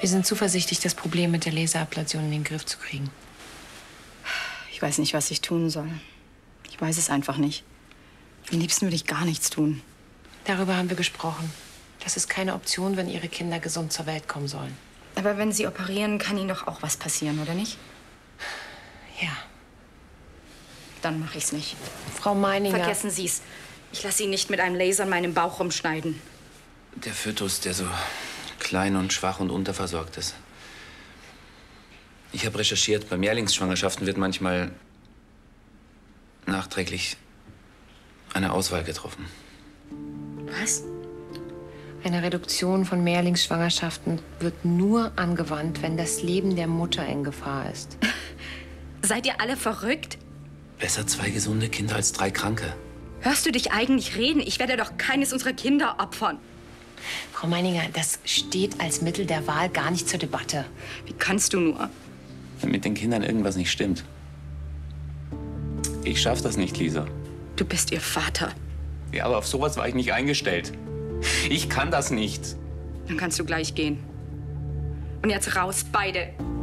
Wir sind zuversichtlich, das Problem mit der Laserablation in den Griff zu kriegen. Ich weiß nicht, was ich tun soll. Ich weiß es einfach nicht. Am liebsten würde ich gar nichts tun. Darüber haben wir gesprochen. Das ist keine Option, wenn Ihre Kinder gesund zur Welt kommen sollen. Aber wenn Sie operieren, kann Ihnen doch auch was passieren, oder nicht? Ja. Dann mache ich's nicht. Frau Meininger... Vergessen Sie's. Ich lasse ihn nicht mit einem Laser in meinem Bauch rumschneiden. Der Fötus, der so klein und schwach und unterversorgt ist. Ich habe recherchiert, bei Mehrlingsschwangerschaften wird manchmal nachträglich eine Auswahl getroffen. Was? Eine Reduktion von Mehrlingsschwangerschaften wird nur angewandt, wenn das Leben der Mutter in Gefahr ist. Seid ihr alle verrückt? Besser 2 gesunde Kinder als 3 kranke. Hörst du dich eigentlich reden? Ich werde doch keines unserer Kinder opfern. Frau Meininger, das steht als Mittel der Wahl gar nicht zur Debatte. Wie kannst du nur? Wenn mit den Kindern irgendwas nicht stimmt. Ich schaff das nicht, Lisa. Du bist ihr Vater. Ja, aber auf sowas war ich nicht eingestellt. Ich kann das nicht. Dann kannst du gleich gehen. Und jetzt raus, beide.